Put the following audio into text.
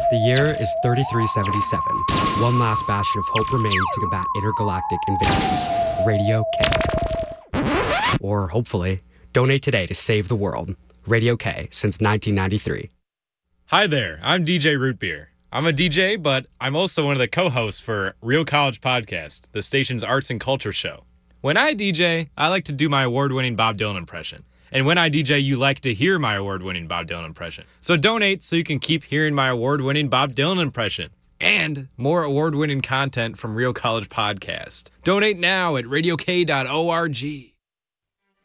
The year is 3377. One last bastion of hope remains to combat intergalactic invaders. Radio K. Or, hopefully, donate today to save the world. Radio K since 1993. Hi there, I'm DJ Root Beer. I'm a DJ, but I'm also one of the co-hosts for Real College Podcast, the station's arts and culture show. When I DJ, I like to do my award-winning Bob Dylan impression. And when I DJ, you like to hear my award-winning Bob Dylan impression. So donate so you can keep hearing my award-winning Bob Dylan impression. And more award-winning content from Real College Podcast. Donate now at radiok.org.